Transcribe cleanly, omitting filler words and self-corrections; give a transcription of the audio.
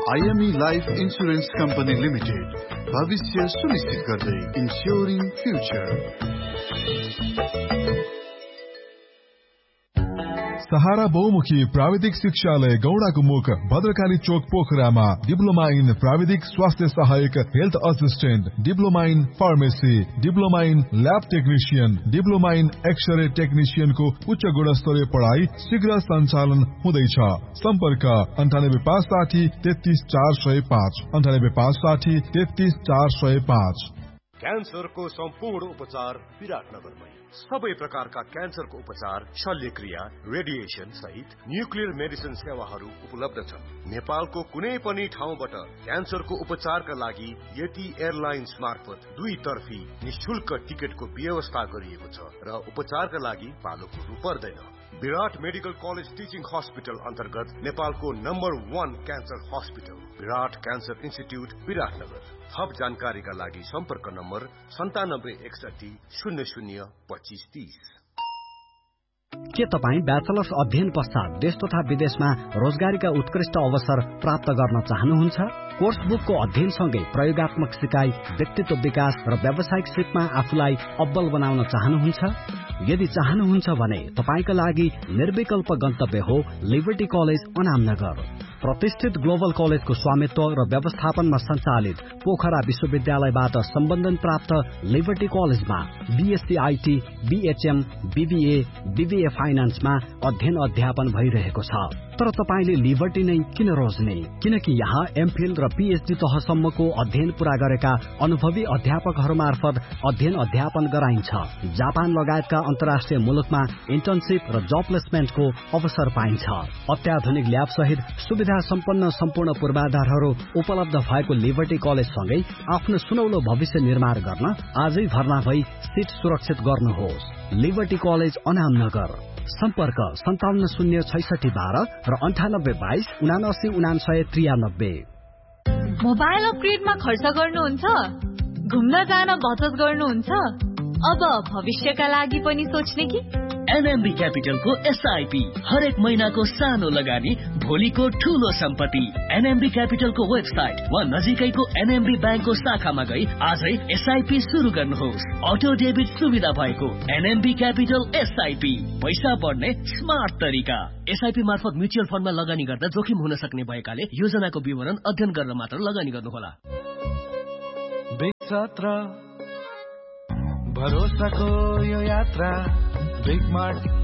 IME Life Insurance Company Limited. भविष्य सुनिश्चित गर्दै Ensuring Future. सहारा बहुमुखी प्राविधिक शिक्षालय गौडाको मुख भद्रकाली चोक पोखरामा डिप्लोमा इन प्राविधिक स्वास्थ्य सहायक health assistant, diploma in pharmacy, diploma in lab technician, diploma in x-ray टेक्निशियनको उच्च गुणस्तरीय पढाइ शीघ्र सञ्चालन हुँदैछ। सम्पर्क 9856 33405 9856 33405। क्यान्सरको सम्पूर्ण उपचार विराटनगरमै। सबै प्रकारका क्यान्सरको उपचार, शल्यक्रिया, रेडिएसन सहित न्युक्लियर मेडिसिन सेवाहरू उपलब्ध छन्। नेपालको कुनै पनि ठाउँबाट क्यान्सरको उपचारका लागि यति एयरलाइन्स मार्फत 2 तर्फी निशुल्क टिकटको व्यवस्था गरिएको छ र उपचारका लागि पालो कुर्नु पर्दैन। विराट मेडिकल कलेज टिचिङ हस्पिटल अन्तर्गत नेपालको नम्बर 1 क्यान्सर हस्पिटल विराट क्यान्सर इन्स्टिट्युट विराटनगर। थप जानकारीका लागि सम्पर्क नम्बर 9761 00 2530। के तपाईँ ब्याचलर्स अध्ययन पश्चात देश तथा विदेशमा रोजगारीका उत्कृष्ट अवसर प्राप्त गर्न चाहनुहुन्छ? कोर्स बुकको अध्ययनसँगै प्रयोगात्मक सिकाइ, व्यक्तित्व विकास र व्यावसायिक सिपमा आफूलाई अब्बल बनाउन चाहनुहुन्छ? यदि चाहनुहुन्छ भने तपाईका लागि निर्विकल्प गन्तव्य हो लिबर्टी कलेज अनामनगर। प्रतिष्ठित ग्लोबल कलेजको स्वामित्व र व्यवस्थापनमा सञ्चालित पोखरा विश्वविद्यालयबाट सम्बन्धन प्राप्त लिबर्टी कलेजमा BSc IT, BHM, BBA, BBA फाइनान्समा अध्ययन अध्यापन भइरहेको छ। तर तपाईले लिबर्टी नै किन रोज्ने? किनकि यहाँ एमफिल र पीएचडी तहसम्मको अध्ययन पूरा गरेका अनुभवी अध्यापकहरू मार्फत अध्ययन अध्यापन गराइन्छ। जापान लगायतका अन्तर्राष्ट्रिय मुलुकमा इन्टर्नशिप र जब प्लेसमेन्टको अवसर पाइन्छ। अत्याधुनिक ल्याब सहित सुविधा सम्पन्न सम्पूर्ण पूर्वाधारहरू उपलब्ध भएको लिबर्टी कलेजसँगै आफ्नो सुनौलो भविष्य निर्माण गर्न आजै भर्ना भई सिट सुरक्षित गर्नुहोस्। Liberty college Anamnagar. सम्पर्क 570612 र 9822 79 मोबाइल अपग्रेडमा खर्च गर्नुहुन्छ? घुम्न जान बचत गर्नुहुन्छ? अब भविष्यका लागि पनि सोच्ने कि? एनएमबी क्यापिटलको एसआईपी हरेक महिनाको सानो लगानी भोलिको ठूलो सम्पत्ति। एनएमबी क्यापिटलको वेबसाइट वा नजिकैको एनएमबी ब्याङ्कको शाखामा गई आजै एसआईपी सुरु गर्नुहोस्। अटो डेबिट सुविधा भएको एनएमबी क्यापिटल एसआईपी, पैसा बढ्ने स्मार्ट तरिका। एसआईपी मार्फत म्युचुअल फन्डमा लगानी गर्दा जोखिम हुन सक्ने भएकाले योजनाको विवरण अध्ययन गरेर मात्र लगानी गर्नुहोला। भरोसाको यो यात्रा बिग मार्ट